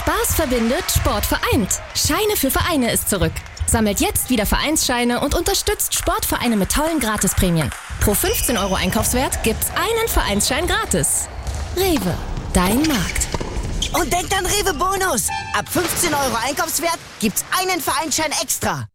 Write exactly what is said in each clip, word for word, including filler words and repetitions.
Spaß verbindet, Sport vereint. Scheine für Vereine ist zurück. Sammelt jetzt wieder Vereinsscheine und unterstützt Sportvereine mit tollen Gratisprämien. Pro fünfzehn Euro Einkaufswert gibt's einen Vereinsschein gratis. Rewe, dein Markt. Und denkt an Rewe Bonus. Ab fünfzehn Euro Einkaufswert gibt's einen Vereinsschein extra.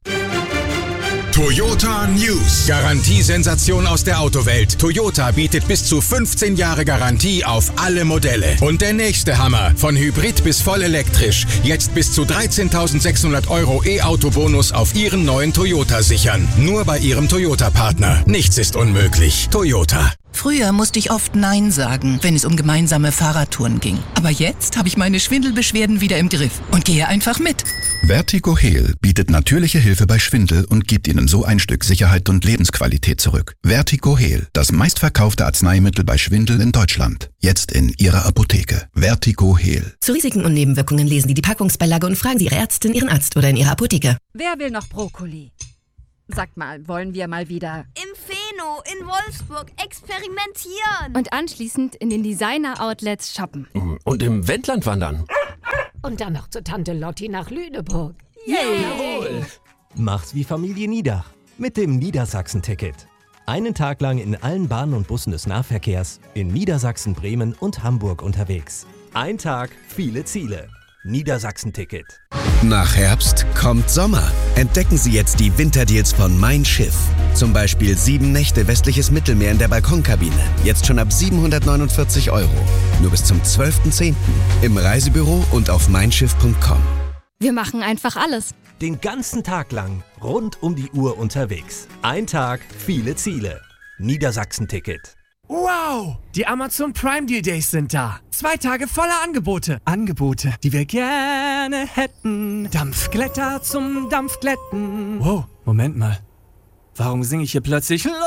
Toyota News. Garantiesensation aus der Autowelt. Toyota bietet bis zu fünfzehn Jahre Garantie auf alle Modelle. Und der nächste Hammer. Von Hybrid bis voll elektrisch. Jetzt bis zu dreizehntausendsechshundert Euro E-Auto-Bonus auf Ihren neuen Toyota sichern. Nur bei Ihrem Toyota-Partner. Nichts ist unmöglich. Toyota. Früher musste ich oft Nein sagen, wenn es um gemeinsame Fahrradtouren ging. Aber jetzt habe ich meine Schwindelbeschwerden wieder im Griff und gehe einfach mit. Vertigo Heal bietet natürliche Hilfe bei Schwindel und gibt Ihnen so ein Stück Sicherheit und Lebensqualität zurück. Vertigo Heal, das meistverkaufte Arzneimittel bei Schwindel in Deutschland. Jetzt in Ihrer Apotheke. Vertigo Heal. Zu Risiken und Nebenwirkungen lesen Sie die Packungsbeilage und fragen Sie Ihre Ärztin, Ihren Arzt oder in Ihrer Apotheke. Wer will noch Brokkoli? Sagt mal, wollen wir mal wieder im Feno in Wolfsburg experimentieren und anschließend in den Designer-Outlets shoppen und im Wendland wandern und dann noch zur Tante Lotti nach Lüneburg. Yay! Jawohl! Mach's wie Familie Niedach mit dem Niedersachsen-Ticket. Einen Tag lang in allen Bahnen und Bussen des Nahverkehrs in Niedersachsen, Bremen und Hamburg unterwegs. Ein Tag, viele Ziele. Niedersachsen-Ticket. Nach Herbst kommt Sommer. Entdecken Sie jetzt die Winterdeals von Mein Schiff. Zum Beispiel sieben Nächte westliches Mittelmeer in der Balkonkabine. Jetzt schon ab siebenhundertneunundvierzig Euro. Nur bis zum zwölften zehnten im Reisebüro und auf mein schiff punkt com. Wir machen einfach alles. Den ganzen Tag lang rund um die Uhr unterwegs. Ein Tag, viele Ziele. Niedersachsen-Ticket. Wow! Die Amazon Prime Deal Days sind da. Zwei Tage voller Angebote. Angebote, die wir gerne hätten. Dampfglätter zum Dampfglätten. Wow, Moment mal. Warum singe ich hier plötzlich los?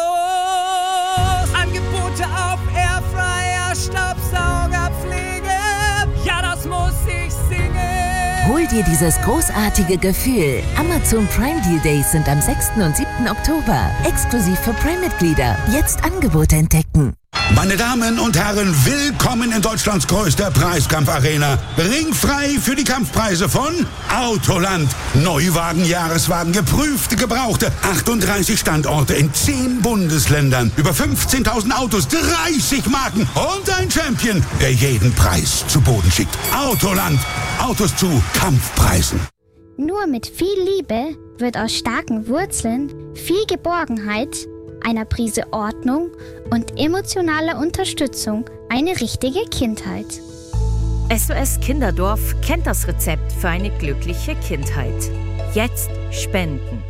Angebote auf Airfryer, Staubsaugerpflege. Ja, das muss ich singen. Hol dir dieses großartige Gefühl. Amazon Prime Deal Days sind am sechsten und siebten Oktober. Exklusiv für Prime-Mitglieder. Jetzt Angebote entdecken. Meine Damen und Herren, willkommen in Deutschlands größter Preiskampfarena. Ringfrei für die Kampfpreise von Autoland. Neuwagen, Jahreswagen, geprüfte, gebrauchte. achtunddreißig Standorte in zehn Bundesländern. Über fünfzehntausend Autos, dreißig Marken und ein Champion, der jeden Preis zu Boden schickt. Autoland. Autos zu Kampfpreisen. Nur mit viel Liebe wird aus starken Wurzeln viel Geborgenheit, einer Prise Ordnung und emotionaler Unterstützung eine richtige Kindheit. S O S Kinderdorf kennt das Rezept für eine glückliche Kindheit. Jetzt spenden.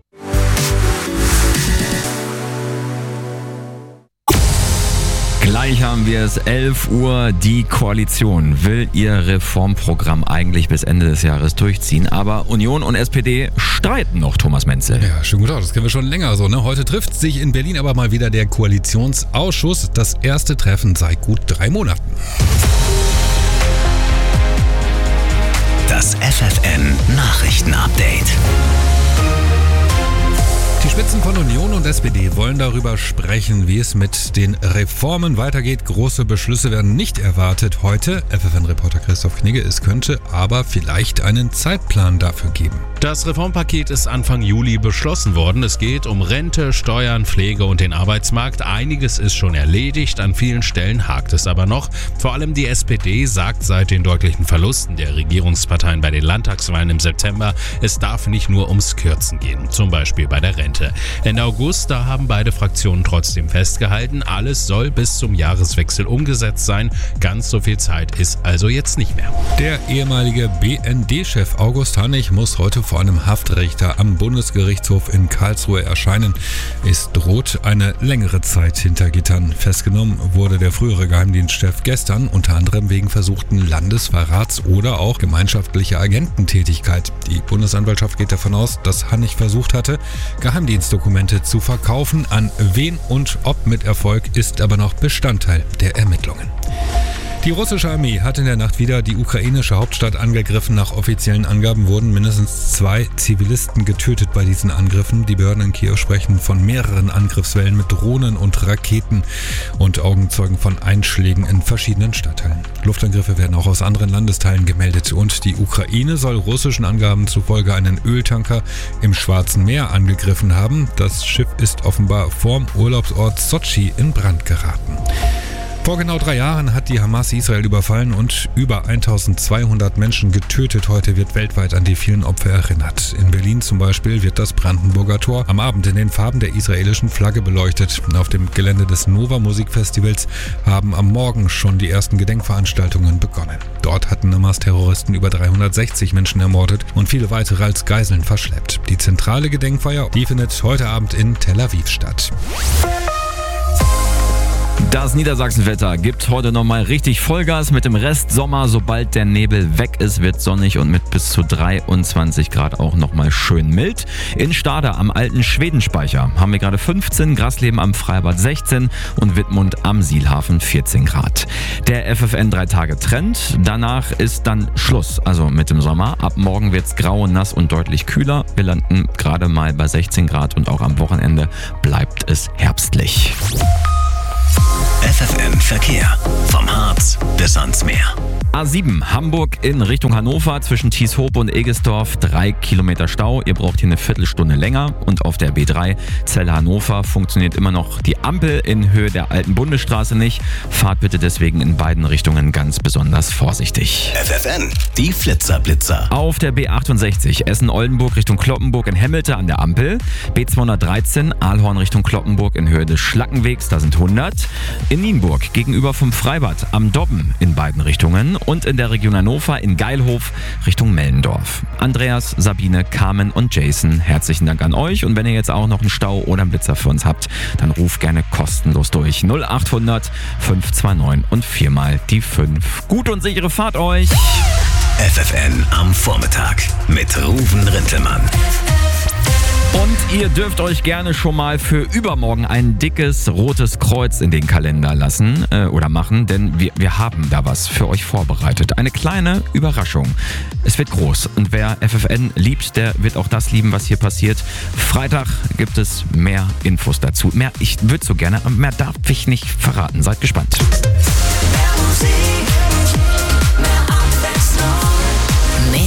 Gleich haben wir es, elf Uhr. Die Koalition will ihr Reformprogramm eigentlich bis Ende des Jahres durchziehen. Aber Union und S P D streiten noch, Thomas Menzel. Ja, schön gut, das kennen wir schon länger so. Ne? Heute trifft sich in Berlin aber mal wieder der Koalitionsausschuss. Das erste Treffen seit gut drei Monaten. Das F F N Nachrichtenupdate. Die Spitzen von Union und S P D wollen darüber sprechen, wie es mit den Reformen weitergeht. Große Beschlüsse werden nicht erwartet heute. F F N-Reporter Christoph Knigge, es könnte aber vielleicht einen Zeitplan dafür geben. Das Reformpaket ist Anfang Juli beschlossen worden. Es geht um Rente, Steuern, Pflege und den Arbeitsmarkt. Einiges ist schon erledigt, an vielen Stellen hakt es aber noch. Vor allem die S P D sagt seit den deutlichen Verlusten der Regierungsparteien bei den Landtagswahlen im September, es darf nicht nur ums Kürzen gehen, zum Beispiel bei der Rente. Ende August, da haben beide Fraktionen trotzdem festgehalten, alles soll bis zum Jahreswechsel umgesetzt sein. Ganz so viel Zeit ist also jetzt nicht mehr. Der ehemalige B N D-Chef August Hannig muss heute vor einem Haftrichter am Bundesgerichtshof in Karlsruhe erscheinen. Es droht eine längere Zeit hinter Gittern. Festgenommen wurde der frühere Geheimdienstchef gestern, unter anderem wegen versuchten Landesverrats oder auch gemeinschaftlicher Agententätigkeit. Die Bundesanwaltschaft geht davon aus, dass Hannig versucht hatte, Geheimdienstdokumente zu verkaufen. An wen und ob mit Erfolg ist aber noch Bestandteil der Ermittlungen. Die russische Armee hat in der Nacht wieder die ukrainische Hauptstadt angegriffen. Nach offiziellen Angaben wurden mindestens zwei Zivilisten getötet bei diesen Angriffen. Die Behörden in Kiew sprechen von mehreren Angriffswellen mit Drohnen und Raketen und Augenzeugen von Einschlägen in verschiedenen Stadtteilen. Luftangriffe werden auch aus anderen Landesteilen gemeldet und die Ukraine soll russischen Angaben zufolge einen Öltanker im Schwarzen Meer angegriffen haben. Das Schiff ist offenbar vorm Urlaubsort Sotschi in Brand geraten. Vor genau drei Jahren hat die Hamas Israel überfallen und über eintausendzweihundert Menschen getötet. Heute wird weltweit an die vielen Opfer erinnert. In Berlin zum Beispiel wird das Brandenburger Tor am Abend in den Farben der israelischen Flagge beleuchtet. Auf dem Gelände des Nova Musikfestivals haben am Morgen schon die ersten Gedenkveranstaltungen begonnen. Dort hatten Hamas-Terroristen über dreihundertsechzig Menschen ermordet und viele weitere als Geiseln verschleppt. Die zentrale Gedenkfeier, die findet heute Abend in Tel Aviv statt. Das Niedersachsenwetter gibt heute nochmal richtig Vollgas mit dem Rest Sommer. Sobald der Nebel weg ist, wird sonnig und mit bis zu dreiundzwanzig Grad auch nochmal schön mild. In Stade am alten Schwedenspeicher haben wir gerade fünfzehn, Grasleben am Freibad sechzehn und Wittmund am Sielhafen vierzehn Grad. Der F F N drei Tage Trend. Danach ist dann Schluss, also mit dem Sommer. Ab morgen wird's grau, nass und deutlich kühler. Wir landen gerade mal bei sechzehn Grad und auch am Wochenende bleibt es herbstlich. F F N Verkehr. Vom Harz bis ans Meer. A sieben Hamburg in Richtung Hannover zwischen Tieshope und Egesdorf. Drei Kilometer Stau. Ihr braucht hier eine Viertelstunde länger. Und auf der B drei Celle Hannover funktioniert immer noch die Ampel in Höhe der alten Bundesstraße nicht. Fahrt bitte deswegen in beiden Richtungen ganz besonders vorsichtig. F F N, die Flitzerblitzer. Auf der B achtundsechzig Essen-Oldenburg Richtung Kloppenburg in Hemmelte an der Ampel. B zweihundertdreizehn Aalhorn Richtung Kloppenburg in Höhe des Schlackenwegs, da sind hundert. In Nienburg gegenüber vom Freibad am Dobben in beiden Richtungen. Und in der Region Hannover in Geilhof Richtung Mellendorf. Andreas, Sabine, Carmen und Jason, herzlichen Dank an euch. Und wenn ihr jetzt auch noch einen Stau oder einen Blitzer für uns habt, dann ruft gerne kostenlos durch. null achthundert fünf zwei neun und viermal die fünf. Gute und sichere Fahrt euch! F F N am Vormittag mit Ruven Rintelmann. Und ihr dürft euch gerne schon mal für übermorgen ein dickes rotes Kreuz in den Kalender lassen äh, oder machen, denn wir, wir haben da was für euch vorbereitet. Eine kleine Überraschung. Es wird groß und wer F F N liebt, der wird auch das lieben, was hier passiert. Freitag gibt es mehr Infos dazu. Mehr, ich würde so gerne, aber mehr darf ich nicht verraten. Seid gespannt. Mehr Musik.